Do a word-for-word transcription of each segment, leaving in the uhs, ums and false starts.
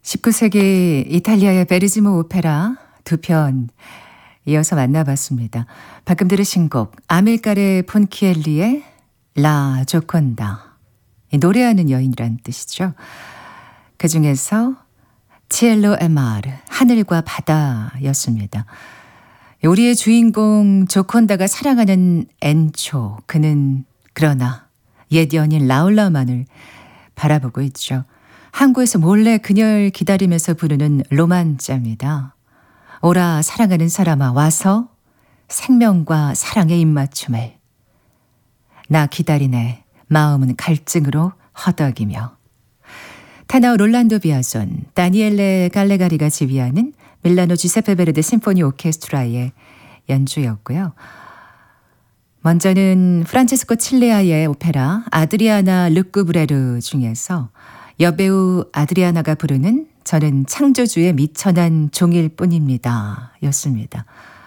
십구 세기 이탈리아의 베르지모 오페라 두 편 이어서 만나봤습니다. 방금 들으신 곡 아밀카레 폰키엘리의 라 조콘다. 노래하는 여인이란 뜻이죠. 그중에서 치엘로 에 마르 하늘과 바다였습니다. 우리의 주인공 조콘다가 사랑하는 엔초, 그는 그러나 옛 연인 라울라만을 바라보고 있죠. 항구에서 몰래 그녀를 기다리면서 부르는 로만짜입니다. 오라 사랑하는 사람아 와서 생명과 사랑의 입맞춤을. 나 기다리네 마음은 갈증으로 허덕이며. 테너 롤란도 비아손, 다니엘레 갈레가리가 지휘하는 밀라노 주세페 베르데 심포니 오케스트라의 연주였고요. 먼저는 프란체스코 칠레아의 오페라 아드리아나 르꾸브레르 중에서 여배우 아드리아나가 부르는 저는 창조주의 미천한 종일 뿐입니다 였습니다.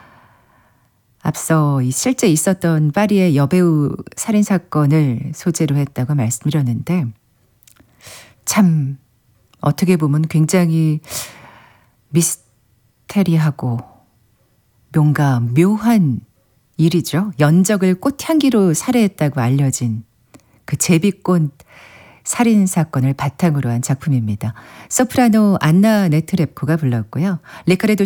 앞서 이 실제 있었던 파리의 여배우 살인사건을 소재로 했다고 말씀드렸는데 참 어떻게 보면 굉장히 미스테리하고 뭔가 묘한 일이죠. 연적을 꽃향기로 살해했다고 알려진 그 제비꽃 살인사건을 바탕으로 한 작품입니다. 소프라노 안나 네트랩코가 불렀고요. 리카르도